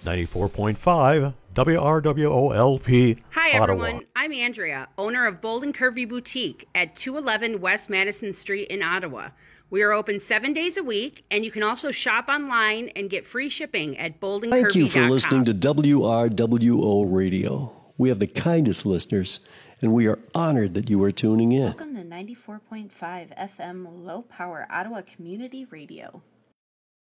94.5 WRWOLP Hi, Ottawa. everyone. I'm Andrea, owner of Bold and Curvy Boutique at 211 West Madison Street in Ottawa. We are open 7 days a week, and you can also shop online and get free shipping at boldandcurvy.com. Thank you for listening to WRWO Radio. We have the kindest listeners, and we are honored that you are tuning in. Welcome to 94.5 FM Low Power Ottawa Community Radio.